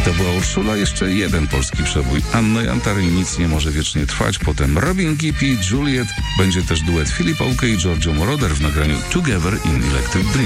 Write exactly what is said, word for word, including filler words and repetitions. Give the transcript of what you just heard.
To była Urszula, jeszcze jeden polski przebój. Anno Jantar i Nic nie może wiecznie trwać. Potem Robin Gippy, Juliet. Będzie też duet Filipa Uke i Giorgio Moroder w nagraniu Together in Electric Dream.